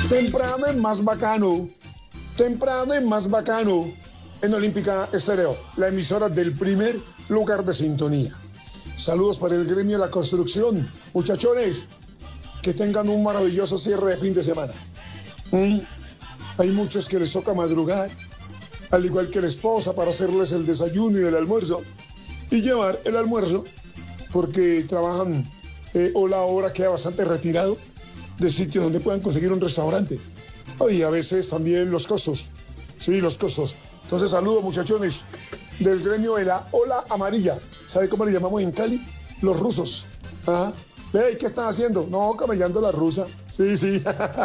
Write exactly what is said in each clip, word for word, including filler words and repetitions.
Temprano es más bacano. Temprano es más bacano. En Olímpica Estéreo, la emisora del primer lugar de sintonía. Saludos para el gremio de la construcción. Muchachones, que tengan un maravilloso cierre de fin de semana. ¿Mm? Hay muchos que les toca madrugar, al igual que la esposa, para hacerles el desayuno y el almuerzo. Y llevar el almuerzo, porque trabajan eh, o la hora queda bastante retirado de sitios donde puedan conseguir un restaurante. Y a veces también los costos. Sí, los costos. Entonces, saludos, muchachones, del gremio de la ola amarilla. ¿Sabe cómo le llamamos en Cali? Los rusos. ¿Ah? Ve, ¿qué están haciendo? No, camellando la rusa. Sí, sí.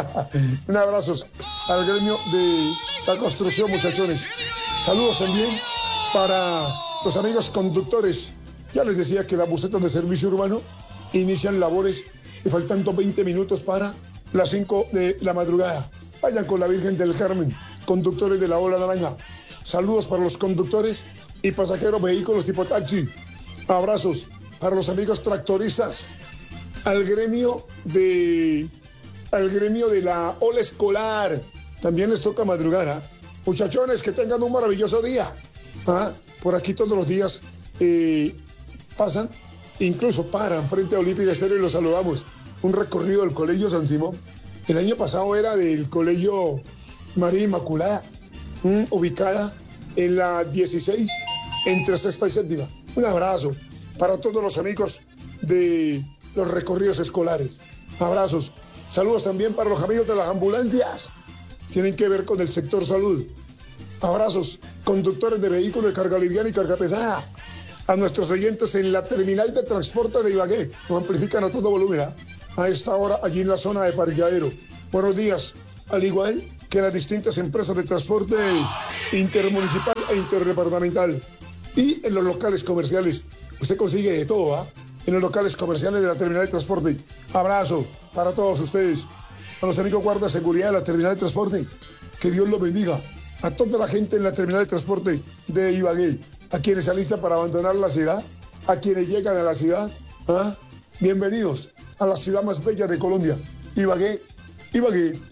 Un abrazo al gremio de la construcción, muchachones. Saludos también para los amigos conductores. Ya les decía que las busetas de servicio urbano inician labores y faltando veinte minutos para las cinco de la madrugada. Vayan con la Virgen del Carmen, conductores de la ola naranja. Saludos para los conductores y pasajeros vehículos tipo taxi. Abrazos para los amigos tractoristas. Al gremio de, al gremio de la ola escolar. También les toca madrugar. ¿Ah? Muchachones, que tengan un maravilloso día. ¿Ah? Por aquí todos los días eh, pasan, incluso paran frente a Olímpica Estéreo y los saludamos. Un recorrido del Colegio San Simón. El año pasado era del Colegio María Inmaculada, mmm, ubicada en la dieciséis, entre sexta y séptima. Un abrazo para todos los amigos de los recorridos escolares. Abrazos. Saludos también para los amigos de las ambulancias. Tienen que ver con el sector salud. Abrazos, conductores de vehículos de carga liviana y carga pesada. A nuestros oyentes en la terminal de transporte de Ibagué. Nos amplifican a todo volumen. ¿eh? A esta hora, allí en la zona de parqueadero. Buenos días. Al igual que las distintas empresas de transporte intermunicipal e interdepartamental. Y en los locales comerciales. Usted consigue de todo, ¿ah? ¿eh? En los locales comerciales de la terminal de transporte. Abrazo para todos ustedes. A los amigos guarda seguridad de la terminal de transporte. Que Dios los bendiga. A toda la gente en la terminal de transporte de Ibagué. A quienes se alistan para abandonar la ciudad. A quienes llegan a la ciudad. ¿Ah? Bienvenidos a la ciudad más bella de Colombia. Ibagué. Ibagué.